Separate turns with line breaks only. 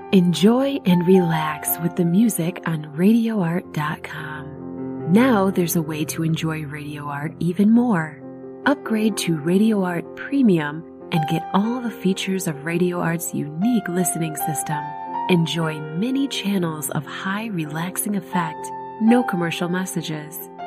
Enjoy and relax with the music on RadioArt.com. Now there's a way to enjoy Radio Art even more. Upgrade to Radio Art Premium and get all the features of Radio Art's unique listening system. Enjoy many channels of high relaxing effect, no commercial messages,